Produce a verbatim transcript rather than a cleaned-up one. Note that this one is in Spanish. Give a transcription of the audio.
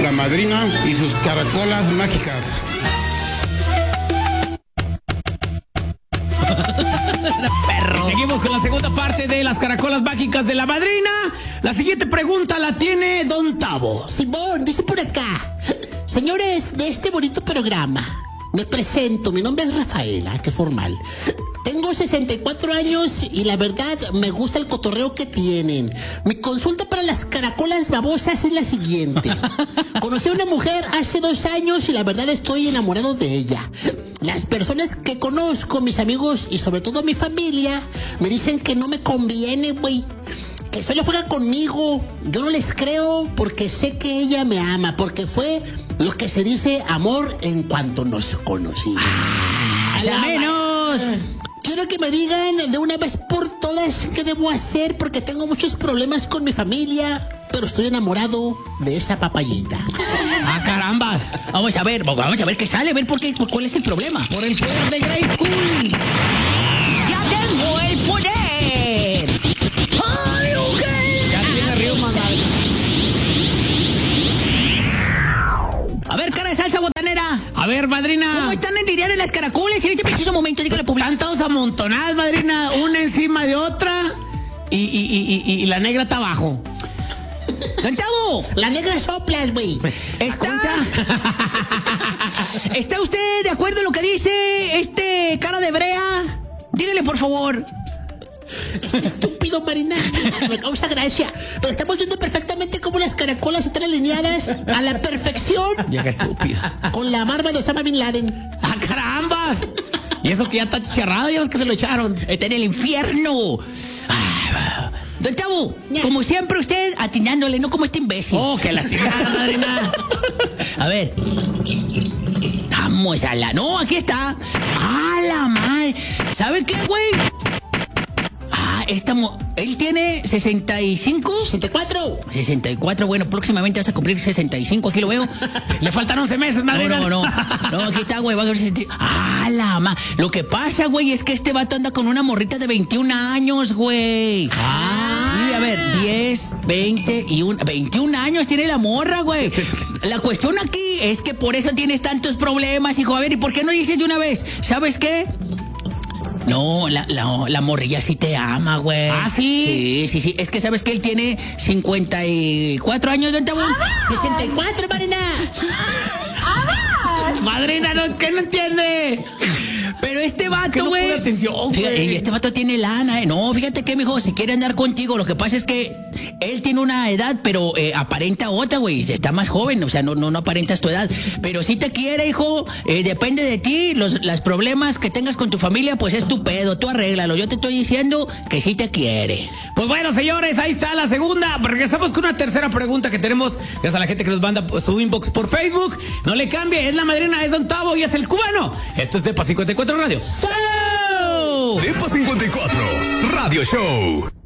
La Madrina y sus caracolas mágicas. Perro. Seguimos con la segunda parte de las caracolas mágicas de La Madrina. La siguiente pregunta la tiene Don Tavo. Simón, dice por acá: señores de este bonito programa, me presento, mi nombre es Rafaela, qué formal. Tengo sesenta y cuatro años y la verdad me gusta el cotorreo que tienen. Mi consulta para las caracolas babosas es la siguiente. Conocí a una mujer hace dos años y la verdad estoy enamorado de ella. Las personas que conozco, mis amigos y sobre todo mi familia, me dicen que no me conviene, güey. Que solo juega conmigo. Yo no les creo porque sé que ella me ama, porque fue lo que se dice amor en cuanto nos conocimos. ¡Ah, la menos! Quiero que me digan de una vez por todas qué debo hacer porque tengo muchos problemas con mi familia, pero estoy enamorado de esa papayita. ¡Ah, carambas! Vamos a ver, vamos a ver qué sale, a ver por qué, por cuál es el problema. Por el poder de Grayskull. ¡Ya tengo el poder! ¡Ay, ok! Ya tiene Río Magal. A ver, cara de salsa botanera. A ver, madrina. ¿Cómo están en Liriana las caracoles en este preciso momento? Dígale, público. Están todos amontonadas, madrina, una encima de otra y, y, y, y, y la negra está abajo. ¡Don Tavo! La negra soplas, güey. ¿Está... ¿Está usted de acuerdo en lo que dice este cara de brea? Dígale, por favor. Este estúpido, Marina, me causa gracia. Pero estamos viendo perfectamente cómo las caracolas están alineadas a la perfección. Vieja estúpida. Con la barba de Osama Bin Laden. ¡Ah, carambas! Y eso que ya está chicharrado, ya ves que se lo echaron. Está en el infierno. Ah, Don Tavo, Ya. como siempre usted atinándole, no como este imbécil. ¡Oh, que la tirada, madrina! A ver. Vamos a la... No, aquí está. ¡Ah, la madre! ¿Sabe qué, güey? Ah, esta... Mo... Él tiene sesenta y cinco. sesenta y cuatro. sesenta y cuatro, bueno, próximamente vas a cumplir sesenta y cinco, aquí lo veo. Le faltan once meses, madrina. No, no, no. No, aquí está, güey. Va a ser... Ah, la ma... Lo que pasa, güey, es que este vato anda con una morrita de veintiún años, güey. Ah. Sí, a ver, diez, veinte y un... veintiún años tiene la morra, güey. La cuestión aquí es que por eso tienes tantos problemas, hijo. A ver, ¿y por qué no dices de una vez? ¿Sabes qué? No, la, la, la morrilla sí te ama, güey. ¿Ah, sí? Sí, sí, sí. Es que sabes que él tiene cincuenta y cuatro años, ¿no, Tabo? sesenta y cuatro, Marina. Madrina, no, ¿qué no entiende? Pero este vato, Que no güey. pone atención, Fíjate, güey. y este vato tiene lana, eh. No, fíjate que, mijo, si quiere andar contigo, lo que pasa es que él tiene una edad, pero eh, aparenta otra, güey. Está más joven, o sea, no, no, no aparentas tu edad. Pero si te quiere, hijo, eh, depende de ti. Los, los problemas que tengas con tu familia, pues es tu pedo, tú arréglalo. Yo te estoy diciendo que sí te quiere. Pues bueno, señores, ahí está la segunda. Regresamos con una tercera pregunta que tenemos gracias a la gente que nos manda su inbox por Facebook. No le cambie, es la madrina, es Don Tavo y es el cubano. Esto es Depa cincuenta y cuatro Radio. Depa cincuenta y cuatro Radio Show.